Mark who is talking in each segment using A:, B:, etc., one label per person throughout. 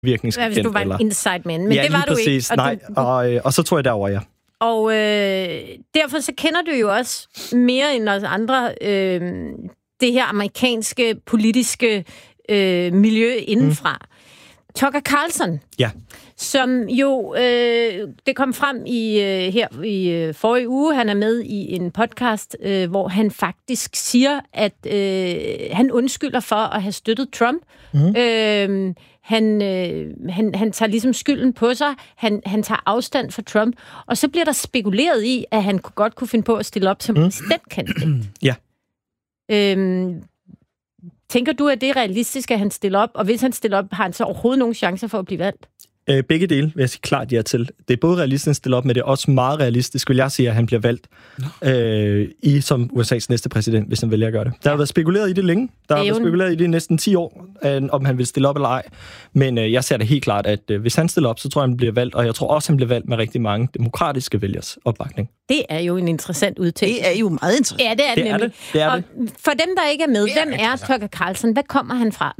A: virkningsagent.
B: Hvis du var en inside man, men det var du
A: præcis.
B: ikke.
A: Nej, og så tror jeg derover, ja.
B: Og derfor så kender du jo også mere end os andre det her amerikanske politiske miljø indenfra. Tucker Carlson, som jo, det kom frem her i forrige uge, han er med i en podcast, hvor han faktisk siger, at han undskylder for at have støttet Trump. Han tager ligesom skylden på sig. Han tager afstand fra Trump. Og så bliver der spekuleret i, at han godt kunne finde på at stille op som præsidentkandidat.
A: Ja.
B: Tænker du, at det er realistisk, at han stiller op? Og hvis han stiller op, har han så overhovedet nogen chancer for at blive valgt?
A: Begge dele vil jeg sige klart ja til. Det er både realistisk at stille op, men det er også meget realistisk, vil jeg sige, at han bliver valgt som USA's næste præsident, hvis han vælger at gøre det. Der har været spekuleret i det længe. Der har været spekuleret i det næsten 10 år, om han vil stille op eller ej. Men jeg ser det helt klart, at hvis han stiller op, så tror jeg, han bliver valgt. Og jeg tror også, han bliver valgt med rigtig mange demokratiske vælgers opbakning.
B: Det er jo en interessant udtalelse.
C: Det er jo meget interessant.
B: Ja, det er det nemlig.
A: Det er
B: og for dem, der ikke er med, hvem er Tucker Carlson? Hvad kommer han fra?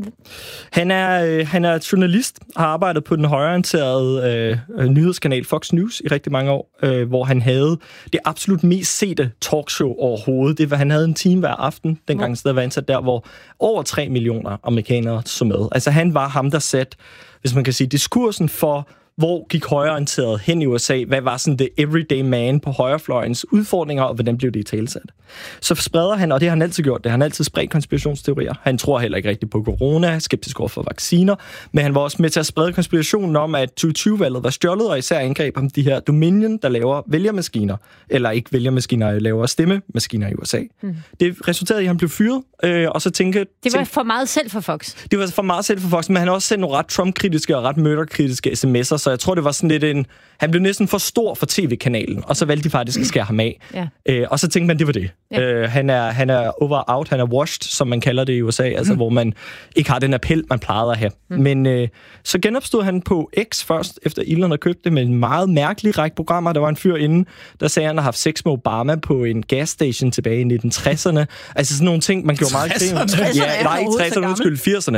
A: Han er journalist, har arbejdet på den højreorienterede nyhedskanal Fox News i rigtig mange år, hvor han havde det absolut mest sete talkshow overhovedet. Han havde en time hver aften, dengang han stadig var ansat der, hvor over 3 millioner amerikanere så med. Altså han var ham, der satte, hvis man kan sige, diskursen for, hvor gik højreorienteret hen i USA? Hvad var sådan det everyday man på højrefløjens udfordringer, og hvordan blev det i talesat? Så spreder han, og det har han altid gjort, det har han altid spredt konspirationsteorier. Han tror heller ikke rigtigt på corona, skeptisk over for vacciner, men han var også med til at sprede konspirationen om, at 2020-valget var stjålet, og især angreb om de her Dominion, der laver vælgermaskiner, eller ikke vælgermaskiner, laver stemmemaskiner i USA. Det resulterede i, at han blev fyret, og så tænkte...
B: Det var for meget selv for Fox.
A: Det var for meget selv for Fox, men han har også sendt nogle ret Trump-kritiske og ret murder-kritiske sms'er, så jeg tror, det var sådan lidt han blev næsten for stor for tv-kanalen, og så valgte de faktisk at skære ham af. Ja. Og så tænkte man, det var det. Ja. Han er over-out, han er washed, som man kalder det i USA, altså hvor man ikke har den appel, man plejede at have. Men så genopstod han på X først, efter Elon havde købt det, med en meget mærkelig række programmer. Der var en fyr inden, der sagde, at han har haft sex med Obama på en gasstation tilbage i 1960'erne. Altså sådan nogle ting, man gjorde meget krig. Ja, nej, 60'erne, undskyld,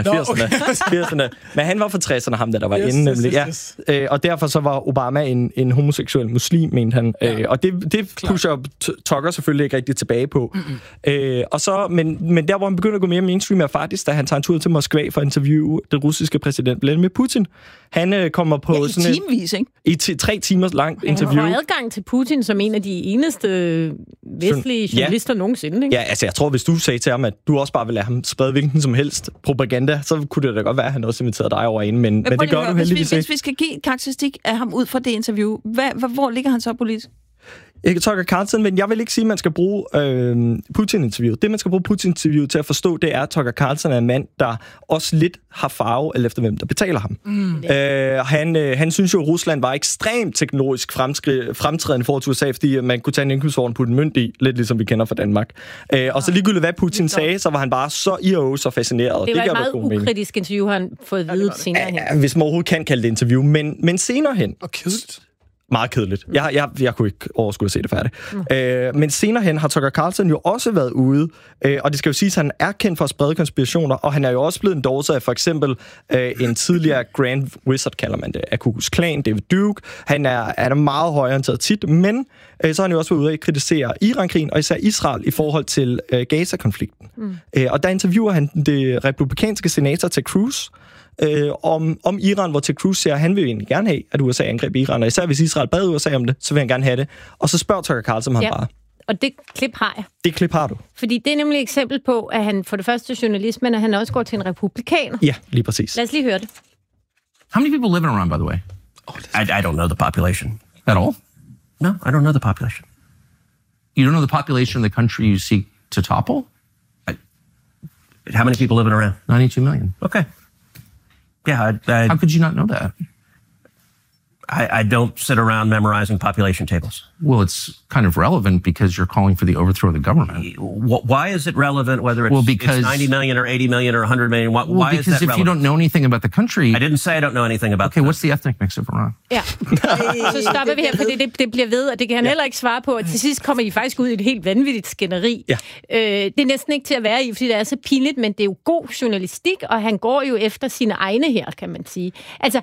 A: 80'erne. Men han var fra 60'erne, ham der var inde, nemlig. Ja. Og derfor så var Obama en homoseksuel muslim, mente han. Og det pusher Tucker selvfølgelig ikke rigtig tilbage på. Og så, men der, hvor han begynder at gå mere mainstream, er faktisk, da han tager en tur til Moskva for at interviewe den russiske præsident Vladimir Putin. Han kommer på sådan
C: timevis, ikke?
A: I 3 timers langt interview.
B: Han har adgang til Putin som en af de eneste vestlige journalister nogensinde, ikke?
A: Ja, altså jeg tror, hvis du sagde til ham, at du også bare vil lade ham sprede hvilken som helst propaganda, så kunne det da godt være, at han også inviterede dig over ind, men det gør du heldigvis ikke.
C: Hvis vi skal give karakteristik af ham ud fra det interview, hvor ligger han så politisk?
A: Ikke Tucker Carlson, men jeg vil ikke sige, at man skal bruge Putin-interviewet. Det, man skal bruge Putin-interviewet til at forstå, det er, at Tucker Carlson er en mand, der også lidt har farve, eller efter hvem, der betaler ham. Han synes jo, at Rusland var ekstremt teknologisk fremtrædende for til USA, fordi man kunne tage en indkøbsvogn og putte en mønt i, lidt ligesom vi kender fra Danmark. Og så ligegyldigt, hvad Putin sagde, så var han bare så fascineret.
B: Det var et meget ukritisk interview, han fået at vide senere hen.
A: Ja, hvis man overhovedet kan kalde det interview, men senere hen...
D: Og kedeligt.
A: Meget kedeligt. Jeg kunne ikke overskue at se det færdigt. Men senere hen har Tucker Carlson jo også været ude, og det skal jo siges, at han er kendt for at sprede konspirationer, og han er jo også blevet endorset af for eksempel en tidligere Grand Wizard, kalder man det, af Ku Klux Klan, David Duke. Han er meget højreorienteret tit, men så har han jo også været ude at kritisere Iran-krigen, og især Israel i forhold til Gaza-konflikten. Og der interviewer han det republikanske senator Ted Cruz, om Iran, hvor Ted Cruz siger, at han vil egentlig gerne have, at USA angreb Iran, og især hvis Israel bad USA om det, så vil han gerne have det. Og så spørger Tucker Carlson ham bare.
B: Og det klip har jeg.
A: Det klip har du.
B: Fordi det er nemlig et eksempel på, at han for det første journalist, men at han også går til en republikaner.
A: Ja, lige præcis.
B: Lad os lige høre det.
E: How many people live in Iran, by the way? I don't know the population. At all? No, I don't know the population. You don't know the population of the country you seek to topple?
F: How many people live in Iran?
E: 92 million.
F: Okay. Yeah,
E: How could you not know that?
D: I don't sit around memorizing population tables.
E: Well, it's kind of relevant because you're calling for the overthrow of the government.
D: Why is it relevant whether it's 90 million or 80 million or 100 million? Why is that relevant?
E: Because if you don't know anything about the country...
D: I didn't say I don't know anything about
E: Okay, what's the ethnic mix of Iran?
B: Ja, så stopper vi her, fordi det bliver ved, og det kan han heller ikke svare på. Og til sidst kommer I faktisk ud i et helt vanvittigt skænderi. Ja. Det er næsten ikke til at være i, fordi det er så pinligt, men det er jo god journalistik, og han går jo efter sine egne her, kan man sige. Altså,